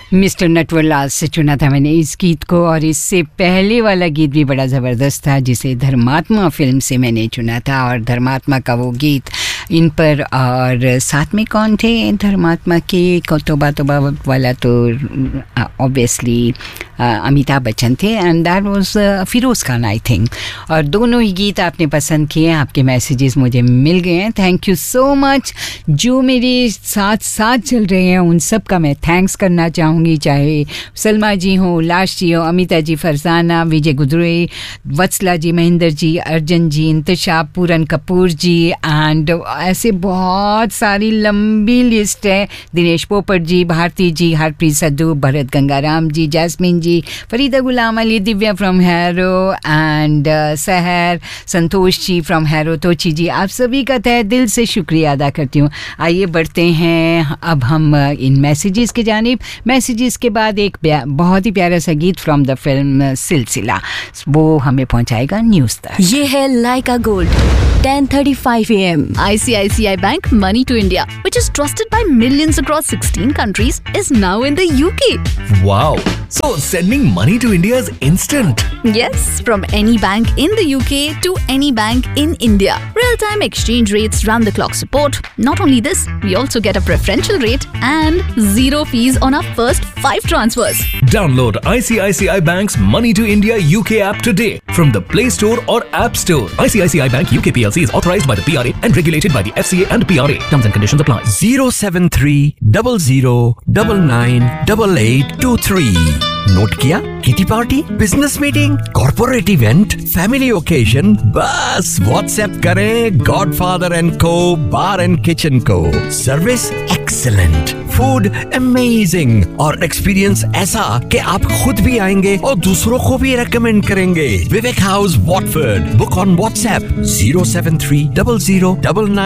Mister Natwarlal से चुना था मैंने इस गीत को, और इससे पहले वाला गीत भी बड़ा ज़बरदस्त था जिसे धर्मात्मा फिल्म से मैंने चुना था, और धर्मात्मा का वो गीत इन पर, और साथ में कौन थे धर्मात्मा के, तोबा तोबा वाला तो ऑब्वियसली अमिताभ बच्चन थे, and that was Firoz Khan I think. और दोनों ही गीत आपने पसंद किए, आपके मैसेजेस मुझे मिल गए हैं, थैंक यू सो मच। जो मेरे साथ साथ चल रहे हैं उन सब का मैं थैंक्स करना चाहूँगी, चाहे सलमा जी हो, उल्लास जी हो, अमिता जी, फरजाना, विजय गुदरे, वत्सला जी, महेंद्र जी, अर्जन जी, इंतशाब, पूरन कपूर जी, एंड ऐसे बहुत सारी लंबी लिस्ट है, दिनेश पोपट जी, भारती जी, Harpreet सद्धू, Bharat Gangaram ji, jasmine ji, Farida Ghulam Ali, Divya from harrow, and सहर, संतोष जी फ्रॉम हैरो, तोची जी, आप सभी का तहे दिल से शुक्रिया अदा करती हूँ। आइए बढ़ते हैं अब हम इन मैसेजेस के जानिब। मैसेजेस के बाद एक बहुत ही प्यारा सा गीत फ्रॉम द फिल्म सिलसिला, वो हमें पहुंचाएगा न्यूज़ तक। ये है लाइका gold 10:35 AM. ICICI Bank Money to India, which is trusted by millions across 16 countries, is now in the UK. Wow! So sending money to India is instant. Yes, from any bank in the UK to any bank in India. Real-time exchange rates, round-the-clock support. Not only this, we also get a preferential rate and zero fees on our first 5 transfers. Download ICICI Bank's Money to India UK app today from the Play Store or App Store. ICICI Bank UK PLC is authorized by the PRA and regulated by the FCA and PRA. Terms and conditions apply. 073 00 99 8823. Note किया? Kitty party, business meeting, corporate event, family occasion, बस WhatsApp करें godfather and को बार and kitchen को। Service excellent, food amazing, और experience ऐसा कि आप खुद भी आएंगे और दूसरों को भी रेकमेंड करेंगे। विवेक house, Watford. Book on WhatsApp 073 00 99